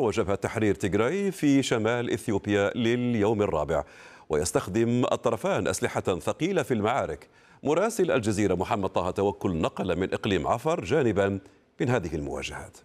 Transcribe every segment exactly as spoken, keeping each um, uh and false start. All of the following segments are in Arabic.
وجبهة تحرير تيغراي في شمال إثيوبيا لليوم الرابع، ويستخدم الطرفان أسلحة ثقيلة في المعارك. مراسل الجزيرة محمد طه توكل نقل من إقليم عفر جانبا من هذه المواجهات.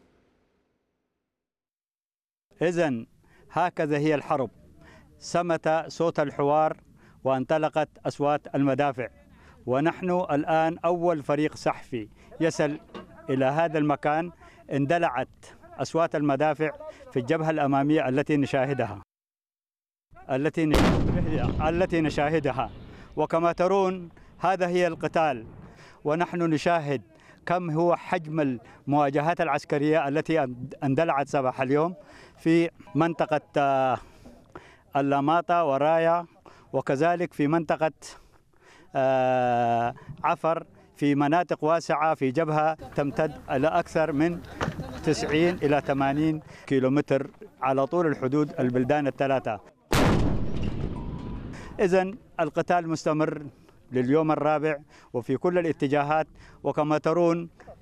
إذن هكذا هي الحرب، صمت صوت الحوار وانطلقت أصوات المدافع، ونحن الآن أول فريق صحفي يصل إلى هذا المكان. اندلعت أصوات المدافع في الجبهة الأمامية التي نشاهدها التي نشاهدها التي نشاهدها وكما ترون هذا هي القتال، ونحن نشاهد كم هو حجم المواجهات العسكرية التي اندلعت صباح اليوم في منطقة اللاماطة ورايا، وكذلك في منطقة عفر، في مناطق واسعة في جبهة تمتد إلى أكثر من تسعين إلى ثمانين كيلومتر على طول الحدود البلدان الثلاثة. إذن القتال مستمر لليوم الرابع وفي كل الاتجاهات، وكما ترون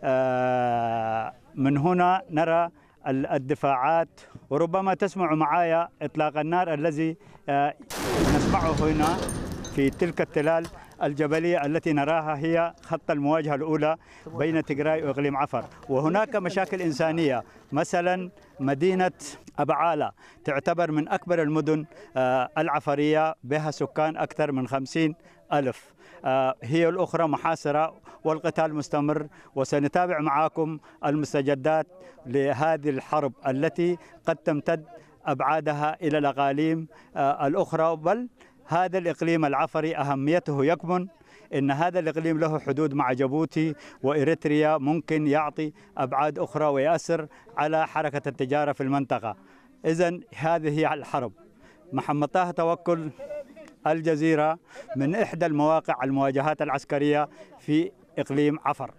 من هنا نرى الدفاعات، وربما تسمع معايا إطلاق النار الذي نسمعه هنا في تلك التلال الجبلية التي نراها هي خط المواجهة الأولى بين تيغراي وإقليم عفر. وهناك مشاكل إنسانية، مثلا مدينة أبعالة تعتبر من أكبر المدن العفرية، بها سكان أكثر من خمسين ألف، هي الأخرى محاصرة والقتال مستمر. وسنتابع معكم المستجدات لهذه الحرب التي قد تمتد أبعادها إلى الأقاليم الأخرى، بل هذا الإقليم العفري أهميته يكمن إن هذا الإقليم له حدود مع جيبوتي وإريتريا، ممكن يعطي أبعاد أخرى ويأثر على حركة التجارة في المنطقة. إذن هذه هي الحرب. محمد طه توكل، الجزيرة، من إحدى المواقع المواجهات العسكرية في إقليم عفر.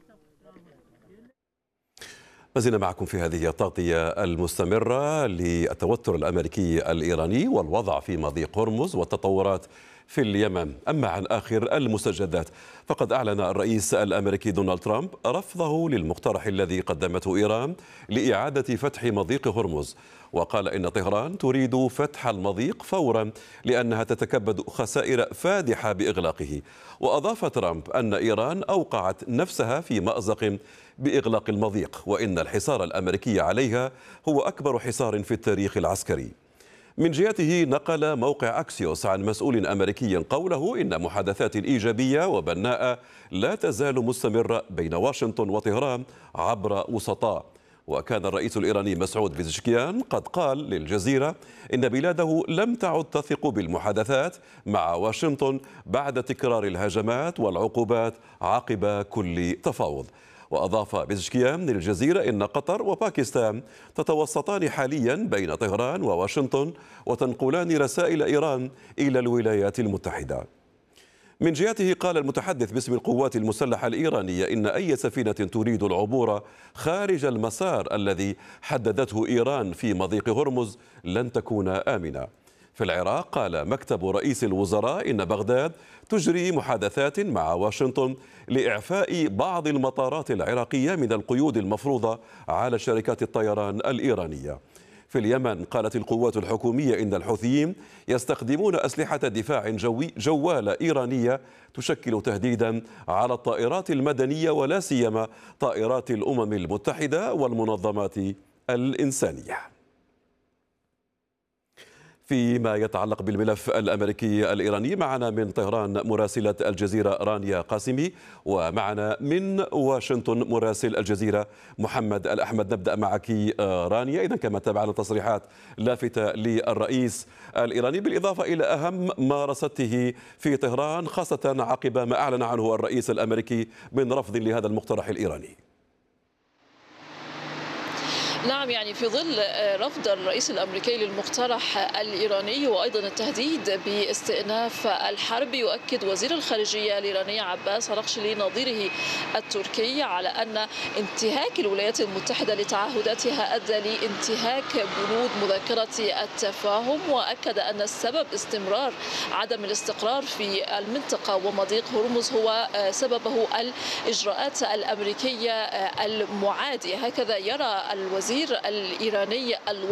ما زلنا معكم في هذه التغطية المستمرة للتوتر الأمريكي الإيراني والوضع في مضيق هرمز والتطورات في اليمن. أما عن آخر المستجدات، فقد أعلن الرئيس الأمريكي دونالد ترامب رفضه للمقترح الذي قدمته إيران لإعادة فتح مضيق هرمز، وقال إن طهران تريد فتح المضيق فورا لأنها تتكبد خسائر فادحة بإغلاقه. وأضاف ترامب أن إيران أوقعت نفسها في مأزق بإغلاق المضيق، وإن الحصار الأمريكي عليها هو أكبر حصار في التاريخ العسكري. من جهته نقل موقع أكسيوس عن مسؤول أمريكي قوله إن محادثات إيجابية وبناءة لا تزال مستمرة بين واشنطن وطهران عبر وسطاء. وكان الرئيس الإيراني مسعود بيزشكيان قد قال للجزيرة إن بلاده لم تعد تثق بالمحادثات مع واشنطن بعد تكرار الهجمات والعقوبات عقب كل تفاوض. وأضاف بيزشكيان للجزيرة إن قطر وباكستان تتوسطان حاليا بين طهران وواشنطن وتنقلان رسائل إيران إلى الولايات المتحدة. من جهته قال المتحدث باسم القوات المسلحة الإيرانية إن أي سفينة تريد العبور خارج المسار الذي حددته إيران في مضيق هرمز لن تكون آمنة. في العراق قال مكتب رئيس الوزراء إن بغداد تجري محادثات مع واشنطن لإعفاء بعض المطارات العراقية من القيود المفروضة على شركات الطيران الإيرانية. في اليمن قالت القوات الحكومية إن الحوثيين يستخدمون أسلحة دفاع جوي جوالة إيرانية تشكل تهديدا على الطائرات المدنية ولا سيما طائرات الأمم المتحدة والمنظمات الإنسانية. فيما يتعلق بالملف الأمريكي الإيراني، معنا من طهران مراسلة الجزيرة رانيا قاسمي، ومعنا من واشنطن مراسل الجزيرة محمد الأحمد. نبدأ معك رانيا. إذا كما تابعنا تصريحات لافتة للرئيس الإيراني بالإضافة إلى أهم ما رصدته في طهران، خاصة عقب ما أعلن عنه الرئيس الأمريكي من رفض لهذا المقترح الإيراني. نعم، يعني في ظل رفض الرئيس الأمريكي للمقترح الإيراني وأيضا التهديد باستئناف الحرب، يؤكد وزير الخارجية الإيراني عباس أراغشي لنظيره التركي على أن انتهاك الولايات المتحدة لتعهداتها أدى لانتهاك بنود مذكرة التفاهم، وأكد أن السبب استمرار عدم الاستقرار في المنطقة ومضيق هرمز هو سببه الإجراءات الأمريكية المعادية. هكذا يرى الوزير الإيراني